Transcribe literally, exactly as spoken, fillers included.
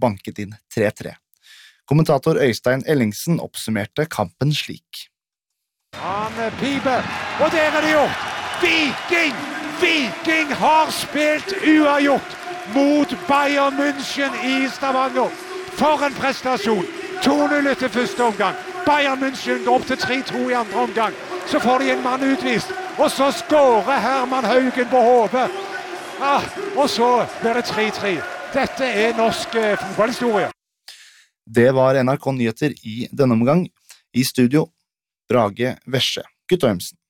banket inn tre tre. Kommentator Øystein Ellingsen oppsummerte kampen slik. Han piper, og der er det gjort! Viking! Viking har spilt uavgjort mot Bayern München i Stavanger. For en prestasjon! to null etter første omgang. Bayern München går opp til tre to i andre omgang. Så får de en mann utvist, og så skårer Herman Haugen på hodet. Ah, og så blir det tre tre. Dette er norsk eh, fotballhistorie. Det var N R K Nyheter i denne omgang. I studio, Brage Vesje Guttormsen.